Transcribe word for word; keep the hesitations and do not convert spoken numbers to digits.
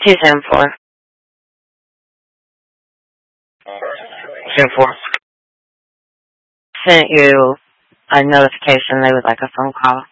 two seven four. Ten four. Sent you a notification they would like a phone call.